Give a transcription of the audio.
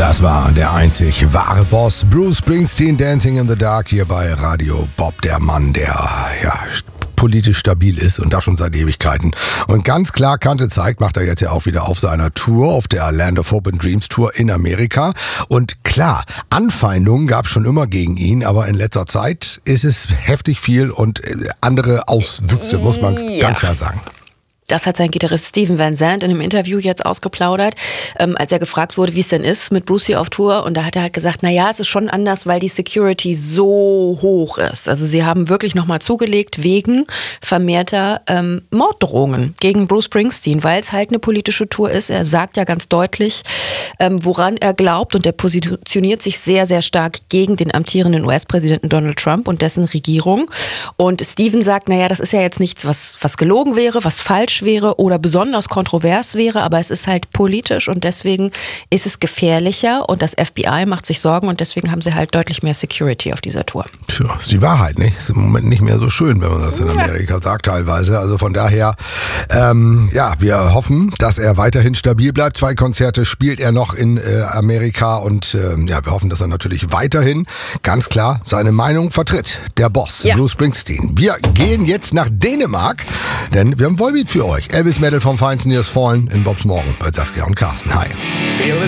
Das war der einzig wahre Boss, Bruce Springsteen, Dancing in the Dark, hier bei Radio Bob, der Mann, der politisch stabil ist und das schon seit Ewigkeiten. Und ganz klar Kante zeigt, macht er jetzt ja auch wieder auf seiner Tour, auf der Land of Hope and Dreams Tour in Amerika. Und klar, Anfeindungen gab es schon immer gegen ihn, aber in letzter Zeit ist es heftig viel und andere Auswüchse, muss man ganz klar sagen. Das hat sein Gitarrist Steven Van Zandt in einem Interview jetzt ausgeplaudert, als er gefragt wurde, wie es denn ist mit Brucey auf Tour. Und da hat er halt gesagt, naja, es ist schon anders, weil die Security so hoch ist. Also sie haben wirklich nochmal zugelegt wegen vermehrter Morddrohungen gegen Bruce Springsteen, weil es halt eine politische Tour ist. Er sagt ja ganz deutlich, woran er glaubt, und er positioniert sich sehr, sehr stark gegen den amtierenden US-Präsidenten Donald Trump und dessen Regierung. Und Steven sagt, naja, das ist ja jetzt nichts, was gelogen wäre, was falsch wäre oder besonders kontrovers wäre, aber es ist halt politisch und deswegen ist es gefährlicher und das FBI macht sich Sorgen und deswegen haben sie halt deutlich mehr Security auf dieser Tour. Tja, ist die Wahrheit, nicht? Ist im Moment nicht mehr so schön, wenn man das in Amerika sagt teilweise. Also von daher, wir hoffen, dass er weiterhin stabil bleibt. 2 Konzerte spielt er noch in Amerika und wir hoffen, dass er natürlich weiterhin ganz klar seine Meinung vertritt. Der Boss, Bruce Springsteen. Wir gehen jetzt nach Dänemark, denn wir haben Volbeat für euch. Elvis Metal vom Feinsten, hier ist Fallen in Bobs Morgen bei Saskia und Carsten. Hi.